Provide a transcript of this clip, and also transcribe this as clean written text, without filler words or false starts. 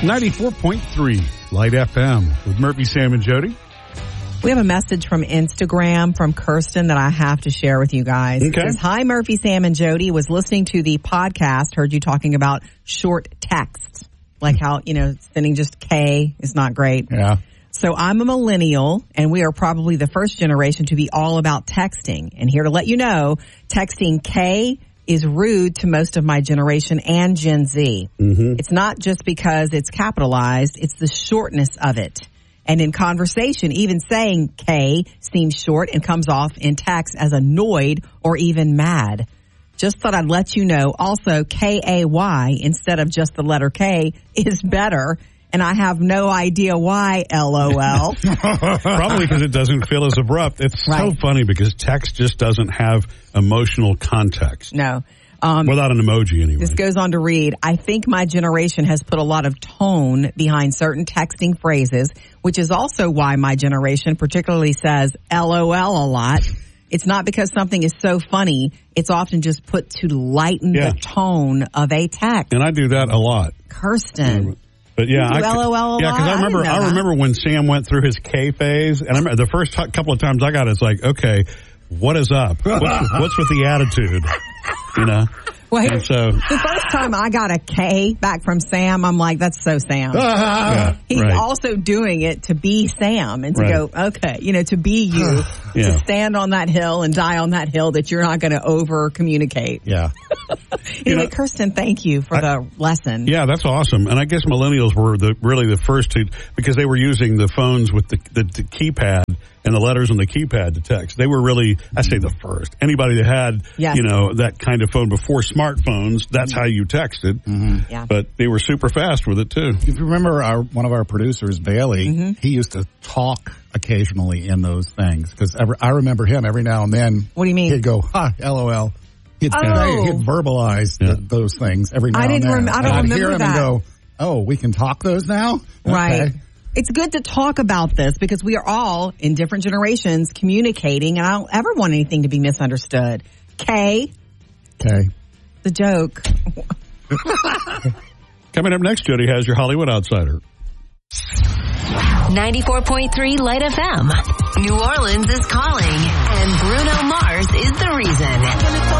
94.3 Light FM with Murphy, Sam, and Jody. We have a message from Instagram from Kirsten that I have to share with you guys. Okay. It says, hi, Murphy, Sam, and Jody. Was listening to the podcast, heard you talking about short texts. Like how, sending just K is not great. Yeah. So I'm a millennial, and we are probably the first generation to be all about texting. And here to let you know, texting K is rude to most of my generation and Gen Z. Mm-hmm. It's not just because it's capitalized, it's the shortness of it. And in conversation, even saying K seems short and comes off in text as annoyed or even mad. Just thought I'd let you know. Also, K-A-Y instead of just the letter K is better. And I have no idea why, LOL. Probably because it doesn't feel as abrupt. It's so funny because text just doesn't have emotional context. No. Without an emoji, anyway. This goes on to read, I think my generation has put a lot of tone behind certain texting phrases, which is also why my generation particularly says LOL a lot. It's not because something is so funny. It's often just put to lighten the tone of a text. And I do that a lot. Kirsten. But yeah, LOL a lot? because I remember when Sam went through his K phase, and I remember the first couple of times I got it, it's like, okay, what is up? What's with the attitude? Well, so the first time I got a K back from Sam, I'm like, that's so Sam. He's also doing it to be Sam and to go, okay, to be you, to stand on that hill and die on that hill that you're not going to over communicate. Yeah. Anyway, Kirsten, thank you for the lesson. Yeah, that's awesome. And I guess millennials were really the first to, because they were using the phones with the keypad and the letters on the keypad to text. They were really, I say the first. Anybody that had, that kind of phone before smartphones, that's how you texted. Mm-hmm. Yeah. But they were super fast with it, too. If you remember one of our producers, Bailey, he used to talk occasionally in those things. Because I remember him every now and then. What do you mean? He'd go, LOL. He'd verbalize those things every now and then. I don't remember hear him that. And go, we can talk those now? Right. Okay. It's good to talk about this because we are all in different generations communicating, and I don't ever want anything to be misunderstood. K. The joke. Coming up next, Jody has your Hollywood Outsider. 94.3 Light FM. New Orleans is calling, and Bruno Mars is the reason.